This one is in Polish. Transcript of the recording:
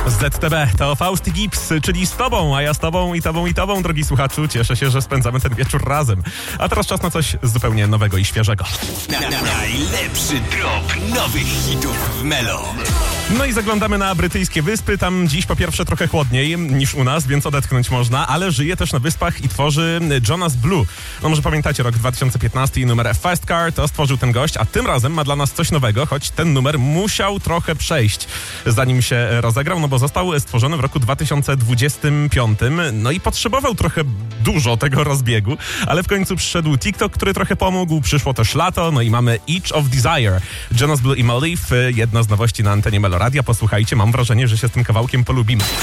ZTB to Faust i Gibbs, czyli z tobą, a ja z tobą i tobą i tobą, drogi słuchaczu. Cieszę się, że spędzamy ten wieczór razem. A teraz czas na coś zupełnie nowego i świeżego. Najlepszy drop nowych hitów w Melo. No i zaglądamy na brytyjskie wyspy. Tam dziś po pierwsze trochę chłodniej niż u nas, więc odetchnąć można, ale żyje też na wyspach i tworzy Jonas Blue. No może pamiętacie rok 2015 i numer Fast Car, to stworzył ten gość, a tym razem ma dla nas coś nowego, choć ten numer musiał trochę przejść, zanim się rozegrał, no bo został stworzony w roku 2025, no i potrzebował trochę dużo tego rozbiegu, ale w końcu przyszedł TikTok, który trochę pomógł, przyszło też lato, no i mamy Each of Desire. Jonas Blue i Molly, jedna z nowości na antenie Melo Radia. Posłuchajcie, mam wrażenie, że się z tym kawałkiem polubimy.